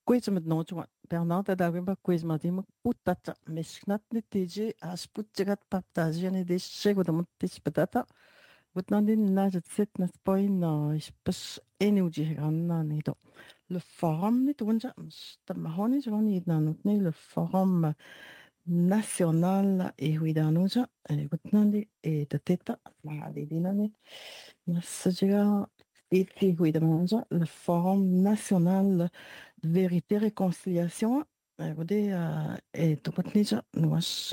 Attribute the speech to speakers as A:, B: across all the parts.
A: Kuismat nochua Bernard adagimba kuismatima putata meshnatni tiji asputjigat paptajani dishego de mutis patata gutnandi najet sit nas poin ispas enuji ganna nido le forum ni tunja stamahoni joni nanutni le forum national e huidanuja gutnandi e tateta ma dinani nasjiga iti huidanuja le forum national vérité réconciliation ودي تقتنيجا نواش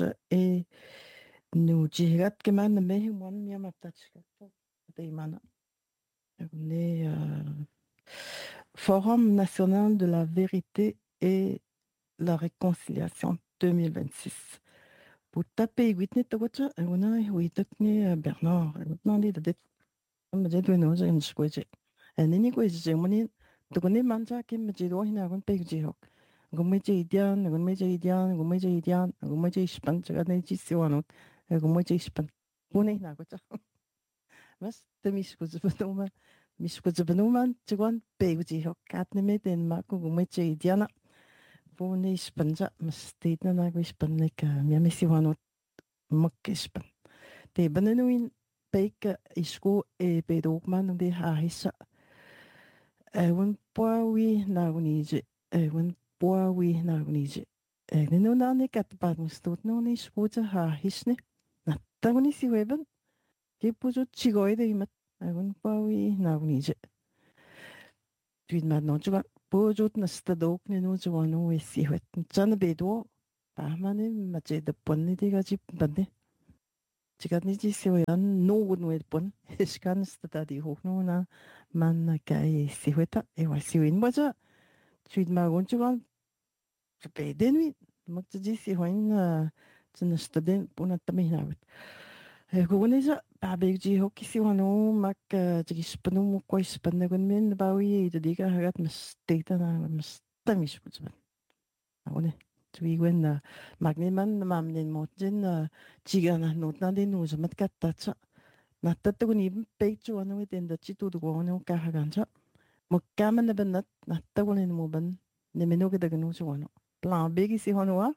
A: نوجيهات كمان ماهي وان يا ما بتاتش دايما ودي Forum national de la vérité et la réconciliation 2026 pour taper ويتني تقولش هنا ويتكني برنار وتنادي دت ما جد وينو زين شوية أنني كويس جموني تقولي مانجا كم جدوا هنا أكون بيجيهوك gummeje idian, gummeje idian, gummeje idian, gummeje ispan, chagane chisiwanot, gummeje ispan. Pune na ko cha. Mas te miskuzbenuman, chagwan peguji ho katne me den ma ko gummeje idiana. Pune ispan cha, mas tidna na ko ispan nek miami siwanot mak ispan. Te banenuin peik isku e pedokman de ha hissa. Ewan poawi na unije, ewan poawi na unije. Nino na ne katpat mustot no ne skuta ha hisne. Na taguni si weben. Ke pujo chigoy de imat. Ewan poawi na unije. Tuid mad no chuga. Pujot na stadok ne no chuga no e si wet. Chan bedo. Pahmane mache de ponni de gaji bande. Chigat ni ji si wean no gun wet pon. Eskan stadi hok no na man na kai si weta. Ewa si win baja. Tuid magon chuga. Bedenwi magtiji si hoin na staden puna taminawit. Kugunisa babegji hoki si wano mak jigis panu mo kois panagun min bawi idadiga hagat mas data na mas tamish putman. Agone tuigwen na magniman mamnin motjin jiga na notna din uzamat katatsa. Natatagun ibn peichu ano within the chitu do gono kahagansa. Mukaman na banat natagun mo ban nemenoga dagan uzuano. Plan B si honoa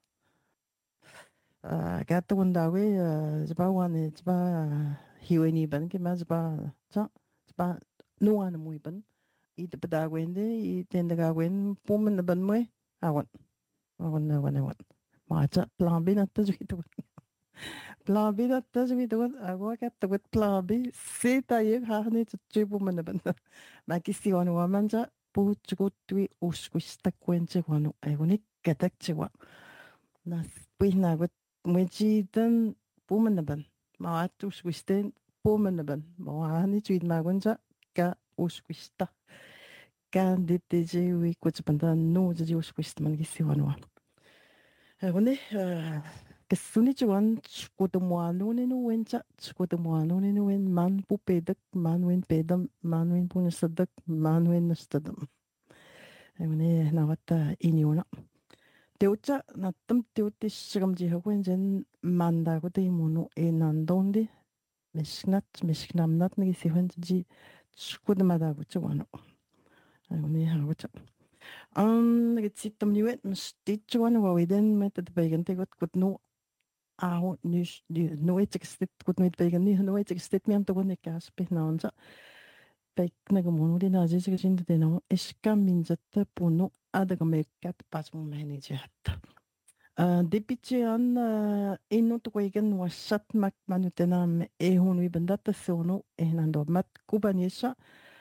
A: gata wundawe zba wane zba hiweni ban ke ma zba cha zba nuan muy ban I de pedagwende I tendaga wen pomen na ban mwe awan awan ma cha plan B na tajwitu plan B na tajwitu agwa ka tawet plan B se ta ye ha ne chu pomen na ban ma ki si honoa manja pu chugo tui uskusta kwenche wano agoni katak chewa nas pues na gut mwechi dan pumenaban ma atu swisten pumenaban ma ani tuid ma gunja ka uskwista kan ditje wi kuchpanda no je uskwista man gisi wanwa agone kesuni chuan skutumwano ne no wencha skutumwano ne no wen man pupedak man wen pedam man wen punasadak man wen nastadam agone nawata iniona Teucha na tam teuti shigamji hago injen mandago de mono e nandondi meshknamnat ngi sihwenji skud madago chwano ayoni hago cha ngi tsitam niwet mstit chwano wa widen met de begen te got no aho nish no etikstit got met begen ni no etikstit miam to gon ekas pe nanja pek naga mono de naje sigajind de no eska minjata puno adaga mekat pasmo manager Depuis ino tukuigan wasat mak manutenam ehun bandata sono ehnando mat kubanisha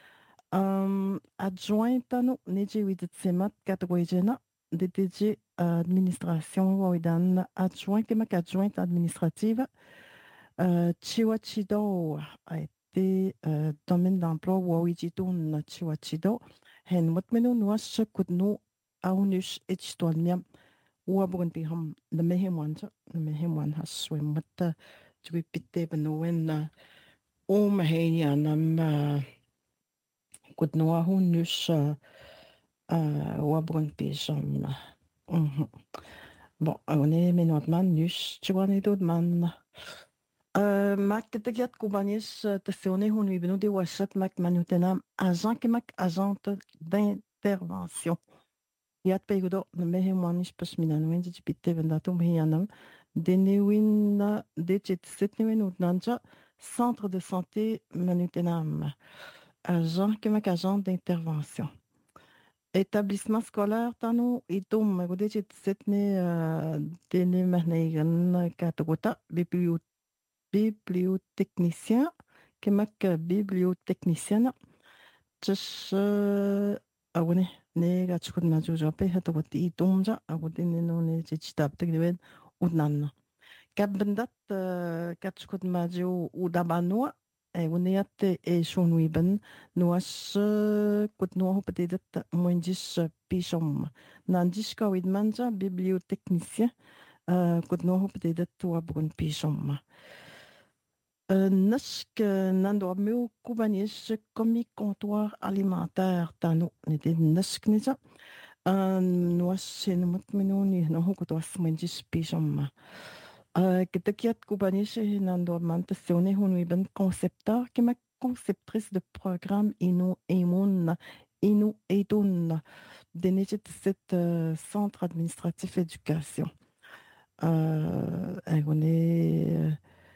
A: adjointano neji widitsemat katagoijena DTG administration widan adjoint kemak adjointe administrative Chiwachido a été domaine d'emploi Wawijito na Chiwachido hen mutmenu nuas kudnu aunus etstolmiam Wabun biham the Mehem one has swim with the to be pitte benoen Mahania nam good no who nus Wabun bisham. Bon, on est menot man nus, tu vois, man. Mac de giat kubanis de sone hun we benu de wasat mac manutenam agent que mac agent d'intervention. Iat peigudo na mehe moanis pas minanuin di pitte vendatum hianam denewin de setnewin utnanja centre de santé manutenam agent kemak agent d'intervention établissement scolaire tanu itum magode setne dene mahnegan katogota bibliotechnicien kemak bibliotechnicienne just awne ne gachkut na jope hatogoti itumja agode ne no ne chitab tegwen udnan kabendat gachkut majo udabanua uniat e shunwiben nuas kut no petedet moindis pishom nandis ka widmanja bibliotechnicien kut no petedet tua bun pishom Nask nando meu kubanis komi comptoir alimentaire tano nede nask nisa nuas senumut minuni no hukutos moindis pishom Kitakiat kubanis nando mantazione hunu iben concepteur qui ma conceptrice de programme inu etun de cet centre administratif éducation. On est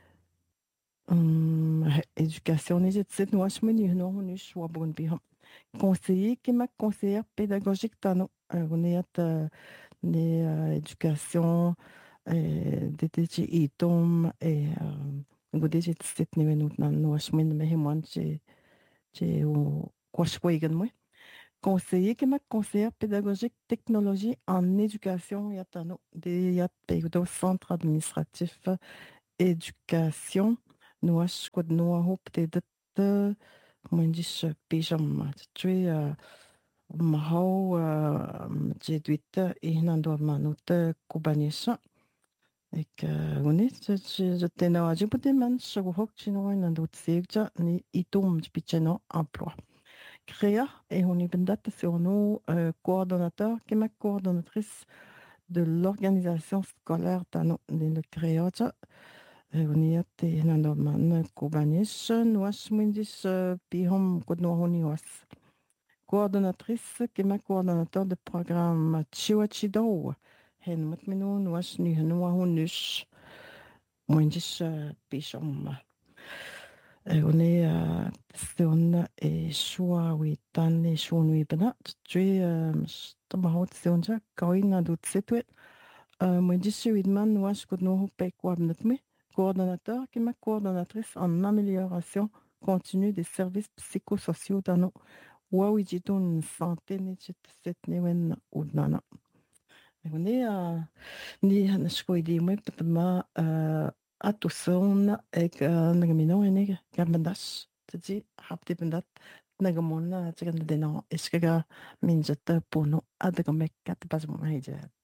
A: éducation nejet cet noach menu no hunu shwa bon biham. Conseiller qui ma conseillère pédagogique tano on est ne éducation DTG itom gudege set ni menut na noach men me himwan che o kwashwegen moi. Conseiller qui ma conseillère pédagogique technologie en éducation yatano de yat peido centre administratif éducation noach kod noa hop de det mondis pijam tue mahau jeduita ihnando manut kubanisha ik unis je tena aji putem man shagohok chino nando tsegja ni itum picheno emploi créa et on est date sur nos coordonnateurs qui est ma coordonnatrice de l'organisation scolaire dans le créa on y a te nando man kubanis noas mindis pihom kodnohoni was coordonnatrice qui est ma coordonnateur de programme Chiwachido. Hen moet me nu was nu genoa honus. Mondjes pishom. On est ston e shua witan e shonu ibana. Tui stamahot stonja kaina dut setwet. Mondjes widman was goed no pe kwabnet me. Coordonnateur qui est ma coordonnatrice en amélioration continue des services psychosociaux dans nos Wawidjitun santé ni set newen udnana. On est ni nashkoidi moi patama atuson ek nagamino ene gamandas tadi hapti bendat nagamona tsiganda deno iskaga minjata puno adagamek kat pasmo haija